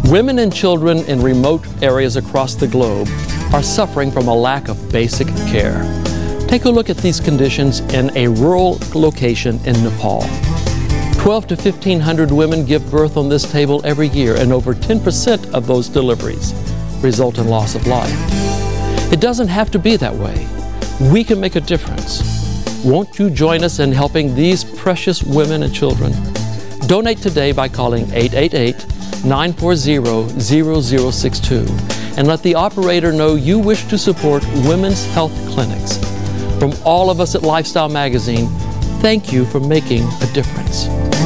Women and children in remote areas across the globe are suffering from a lack of basic care. Take a look at these conditions in a rural location in Nepal. 12 to 1,500 women give birth on this table every year, and over 10% of those deliveries result in loss of life. It doesn't have to be that way. We can make a difference. Won't you join us in helping these precious women and children? Donate today by calling 888-940-0062 and let the operator know you wish to support women's health clinics. From all of us at Lifestyle Magazine, thank you for making a difference.